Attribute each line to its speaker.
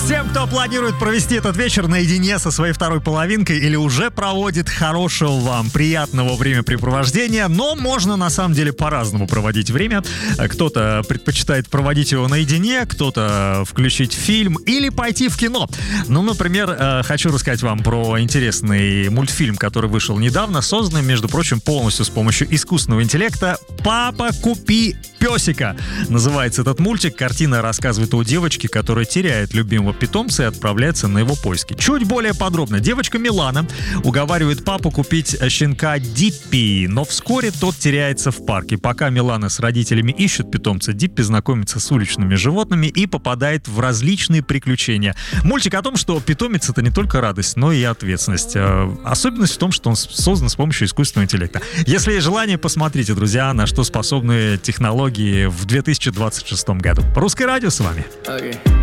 Speaker 1: Всем, кто планирует провести этот вечер наедине со своей второй половинкой или уже проводит, хорошего вам, приятного времяпрепровождения. Но можно на самом деле по-разному проводить время. Кто-то предпочитает проводить его наедине, кто-то включить фильм или пойти в кино. Ну, например, хочу рассказать вам про интересный мультфильм, который вышел недавно, созданный, между прочим, полностью с помощью искусственного интеллекта. «Папа, купи песика» называется этот мультик. Картина рассказывает о девочке, которая теряет любимого питомца и отправляется на его поиски. Чуть более подробно. Девочка Милана уговаривает папу купить щенка Диппи, но вскоре тот теряется в парке. Пока Милана с родителями ищут питомца, Диппи знакомится с уличными животными и попадает в различные приключения. Мультик о том, что питомец — это не только радость, но и ответственность. Особенность в том, что он создан с помощью искусственного интеллекта. Если есть желание, посмотрите, друзья, на что способны технологии в 2026 году. Русское радио с вами.
Speaker 2: Okay.